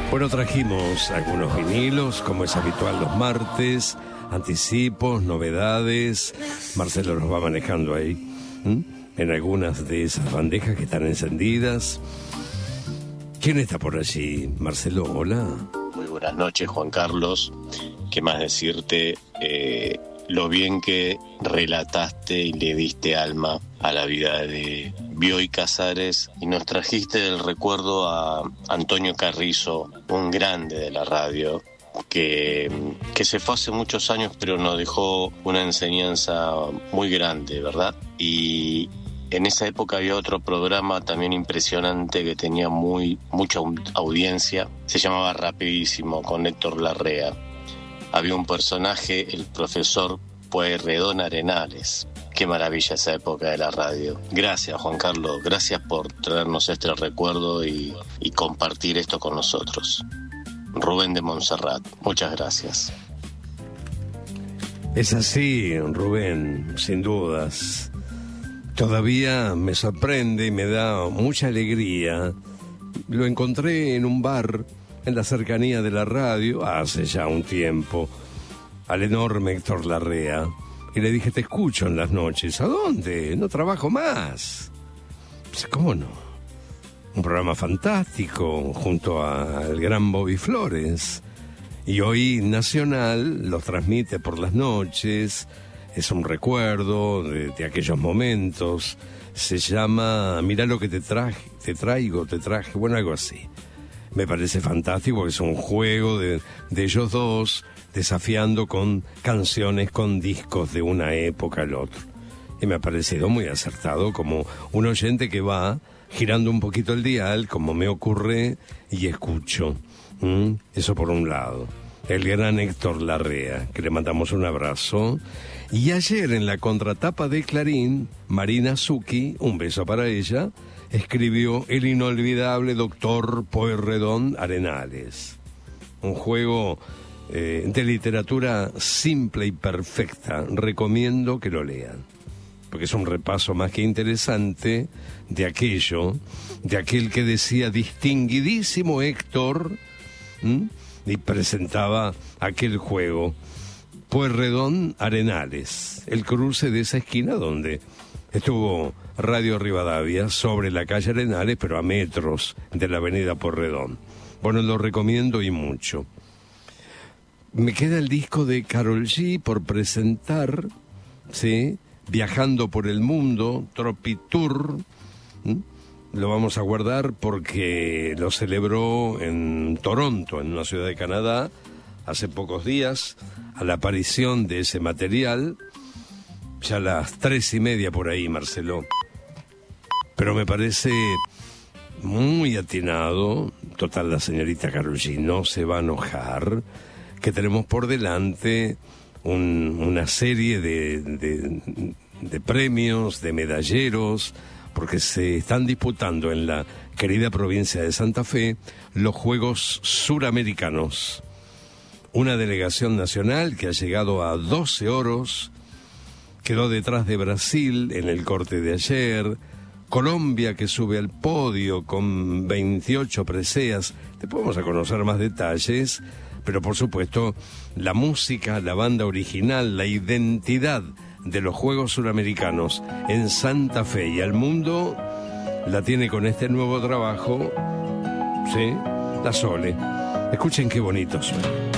Bueno, trajimos algunos vinilos, como es habitual los martes, anticipos, novedades. Marcelo los va manejando ahí, en algunas de esas bandejas que están encendidas. ¿Quién está por allí? Marcelo, hola. Muy buenas noches, Juan Carlos. ¿Qué más decirte? Lo bien que relataste y le diste alma a la vida de Bioy Casares, y nos trajiste el recuerdo a Antonio Carrizo, un grande de la radio, que se fue hace muchos años, pero nos dejó una enseñanza muy grande, ¿verdad? Y en esa época había otro programa también impresionante que tenía mucha audiencia, se llamaba Rapidísimo, con Héctor Larrea. Había un personaje, el profesor Pueyrredón Arenales. Qué maravilla esa época de la radio. Gracias, Juan Carlos, gracias por traernos este recuerdo y compartir esto con nosotros. Rubén de Montserrat, muchas gracias. Es así, Rubén, sin dudas. Todavía me sorprende y me da mucha alegría. Lo encontré en un bar en la cercanía de la radio hace ya un tiempo, al enorme Héctor Larrea, y le dije: te escucho en las noches. ¿A dónde? No trabajo más. Pues, ¿cómo no? Un programa fantástico junto al gran Bobby Flores, y hoy Nacional los transmite por las noches. Es un recuerdo de aquellos momentos. Se llama Mirá lo que te traje, bueno, algo así. Me parece fantástico, es un juego de ellos dos, desafiando con canciones, con discos de una época al otro. Y me ha parecido muy acertado, como un oyente que va girando un poquito el dial, como me ocurre, y escucho. Eso por un lado. El gran Héctor Larrea, que le mandamos un abrazo. Y ayer en la contratapa de Clarín, Marina Zucchi, un beso para ella, escribió el inolvidable doctor Pueyrredón Arenales. Un juego de literatura simple y perfecta. Recomiendo que lo lean, porque es un repaso más que interesante de aquel que decía distinguidísimo Héctor, y presentaba aquel juego. Pueyrredón Arenales, el cruce de esa esquina donde estuvo Radio Rivadavia, sobre la calle Arenales, pero a metros de la avenida Pueyrredón. Bueno, lo recomiendo y mucho. Me queda el disco de Karol G por presentar, ¿sí? Viajando por el mundo, Tropitour. Lo vamos a guardar porque lo celebró en Toronto, en una ciudad de Canadá, hace pocos días, a la aparición de ese material, ya a las 3:30 por ahí, Marcelo. Pero me parece muy atinado, total, la señorita Karol G no se va a enojar, que tenemos por delante una serie de premios, de medalleros, porque se están disputando en la querida provincia de Santa Fe los Juegos Suramericanos. Una delegación nacional que ha llegado a 12 oros, quedó detrás de Brasil en el corte de ayer, Colombia que sube al podio con 28 preseas. Después vamos a conocer más detalles, pero por supuesto la música, la banda original, la identidad de los Juegos Suramericanos en Santa Fe y al mundo la tiene con este nuevo trabajo, ¿sí? La Sole. Escuchen qué bonito suena.